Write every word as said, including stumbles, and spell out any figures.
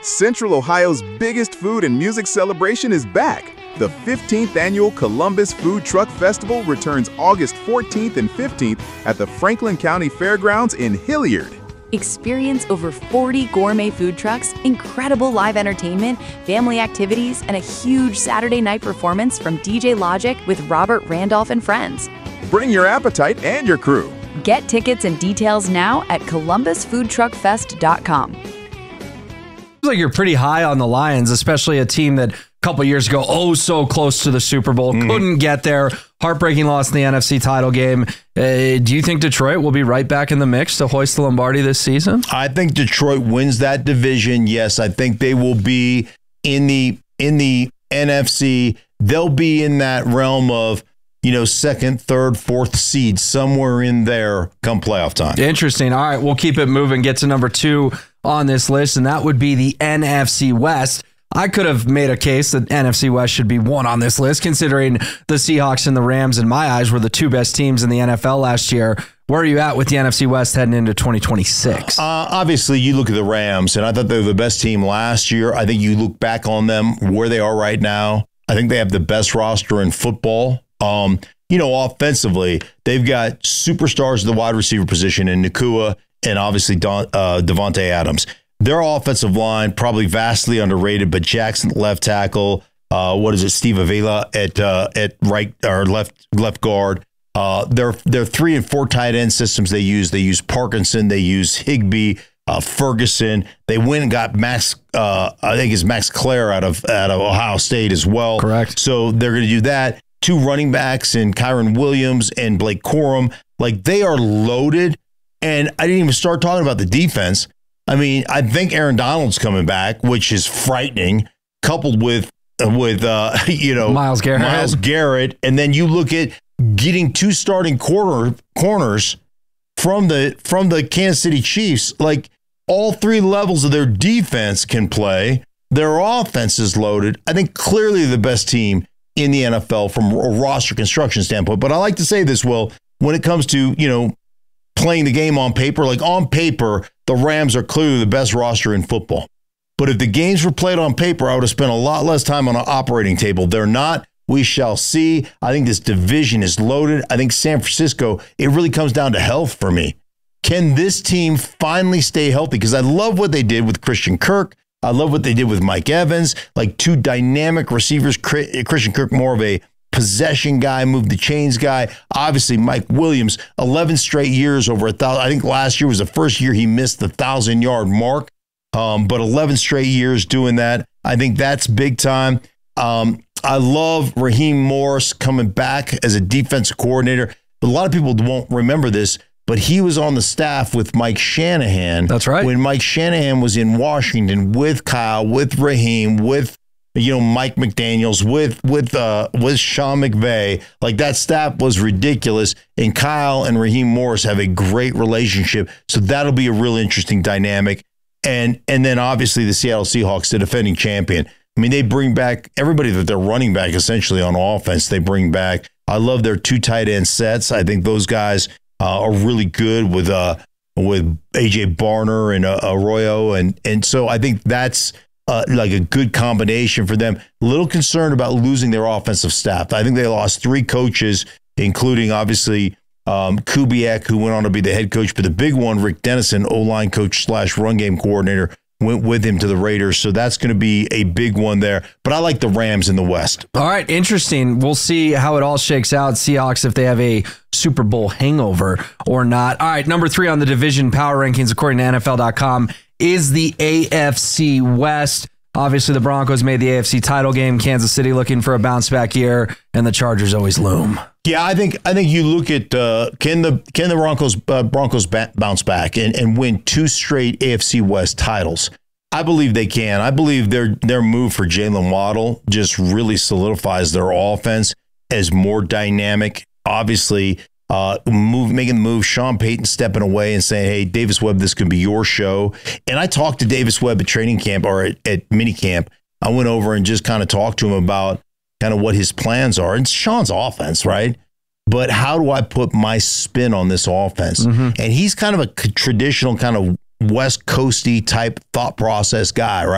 Central Ohio's biggest food and music celebration is back. The fifteenth Annual Columbus Food Truck Festival returns August fourteenth and fifteenth at the Franklin County Fairgrounds in Hilliard. Experience over forty gourmet food trucks, incredible live entertainment, family activities, and a huge Saturday night performance from D J Logic with Robert Randolph and friends. Bring your appetite and your crew. Get tickets and details now at columbus food truck fest dot com. Seems like you're pretty high on the Lions, especially a team that a couple years ago, oh, so close to the Super Bowl, mm-hmm. couldn't get there. Heartbreaking loss in the N F C title game. Uh, do you think Detroit will be right back in the mix to hoist the Lombardi this season? I think Detroit wins that division. Yes, I think they will be in the in the N F C. They'll be in that realm of, you know, second, third, fourth seed, somewhere in there come playoff time. Interesting. All right, we'll keep it moving. Get to number two on this list, and that would be the N F C West. I could have made a case that N F C West should be one on this list, considering the Seahawks and the Rams, in my eyes, were the two best teams in the N F L last year. Where are you at with the N F C West heading into twenty twenty-six? Uh, obviously, you look at the Rams, and I thought they were the best team last year. I think you look back on them, where they are right now. I think they have the best roster in football. Um, you know, offensively, they've got superstars at the wide receiver position in Nakua and obviously Don, uh, Devontae Adams. Their offensive line, probably vastly underrated, but Jackson left tackle, uh, what is it, Steve Avila at uh, at right or left left guard. Uh, their their three and four tight end systems they use. They use Parkinson, they use Higbee, uh, Ferguson. They went and got Max. Uh, I think it's Max Clare out of out of Ohio State as well. Correct. So they're going to do that. Two running backs in Kyron Williams and Blake Corum. Like, they are loaded. And I didn't even start talking about the defense. I mean, I think Aaron Donald's coming back, which is frightening, coupled with, with uh, you know, Myles Garrett. Myles Garrett. And then you look at getting two starting corner corners from the from the Kansas City Chiefs. Like, all three levels of their defense can play. Their offense is loaded. I think clearly the best team in the N F L from a roster construction standpoint. But I like to say this, Will, when it comes to, you know, playing the game on paper, like on paper, the Rams are clearly the best roster in football. But if the games were played on paper, I would have spent a lot less time on an operating table. They're not. We shall see. I think this division is loaded. I think San Francisco, it really comes down to health for me. Can this team finally stay healthy? Because I love what they did with Christian Kirk. I love what they did with Mike Evans, like two dynamic receivers. Christian Kirk, more of a possession guy, move the chains guy. Obviously, Mike Williams, eleven straight years over a thousand. I think last year was the first year he missed the thousand yard mark, um, but eleven straight years doing that. I think that's big time. Um, I love Raheem Morris coming back as a defensive coordinator. A lot of people won't remember this, but he was on the staff with Mike Shanahan. That's right. When Mike Shanahan was in Washington with Kyle, with Raheem, with, you know, Mike McDaniels, with with uh, with Sean McVay. Like, that staff was ridiculous. And Kyle and Raheem Morris have a great relationship. So that'll be a real interesting dynamic. And and then obviously the Seattle Seahawks, the defending champion. I mean, they bring back everybody that they're running back essentially on offense. They bring back. I love their two tight end sets. I think those guys Uh, are really good with uh with A J Barner and uh, Arroyo, and and so I think that's uh, like a good combination for them. A little concerned about losing their offensive staff. I think they lost three coaches, including obviously um, Kubiak, who went on to be the head coach, but the big one, Rick Dennison, O-line coach slash run game coordinator, went with him to the Raiders. So that's going to be a big one there. But I like the Rams in the West. All right, interesting. We'll see how it all shakes out. Seahawks, if they have a Super Bowl hangover or not. All right, number three on the division power rankings, according to N F L dot com, is the A F C West. Obviously, the Broncos made the A F C title game. Kansas City looking for a bounce back year, and the Chargers always loom. Yeah, I think I think you look at uh, can the can the Broncos uh, Broncos ba- bounce back and, and win two straight A F C West titles. I believe they can. I believe their their move for Jalen Waddle just really solidifies their offense as more dynamic. Obviously, uh, move making the move. Sean Payton stepping away and saying, "Hey, Davis Webb, this could be your show." And I talked to Davis Webb at training camp or at, at mini camp. I went over and just kind of talked to him about kind of what his plans are. And Sean's offense, right? But how do I put my spin on this offense? Mm-hmm. And he's kind of a traditional kind of West Coasty type thought process guy, right?